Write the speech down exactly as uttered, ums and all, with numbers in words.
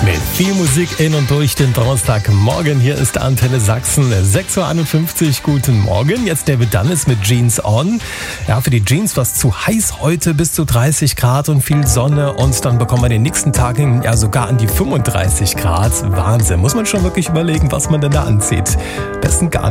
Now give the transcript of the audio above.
Mit viel Musik in und durch den Donnerstagmorgen. Hier ist Antenne Sachsen, sechs Uhr einundfünfzig. Guten Morgen. Jetzt David Dunnes mit Jeans On. Ja, für die Jeans was zu heiß heute, bis zu dreißig Grad und viel Sonne. Und dann bekommen wir den nächsten Tagen ja sogar an die fünfunddreißig Grad. Wahnsinn. Muss man schon wirklich überlegen, was man denn da anzieht. Besten gar